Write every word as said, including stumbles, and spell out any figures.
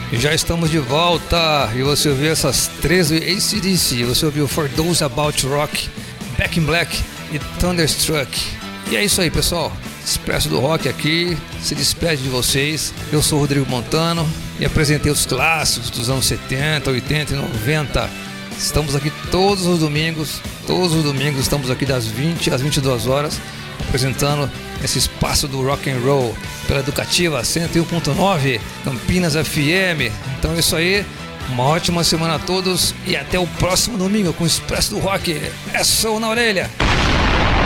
E já estamos de volta. E você ouviu essas três A C D C. Você ouviu For Those About Rock, Back in Black e Thunderstruck. E é isso aí, pessoal. Expresso do Rock aqui se despede de vocês. Eu sou o Rodrigo Montano e apresentei os clássicos dos anos setenta, oitenta e noventa. Estamos aqui todos os domingos. Todos os domingos estamos aqui das vinte às vinte e duas horas apresentando esse espaço do rock and roll pela Educativa cento e um ponto nove Campinas F M. Então é isso aí, uma ótima semana a todos e até o próximo domingo com o Expresso do Rock. É som na orelha.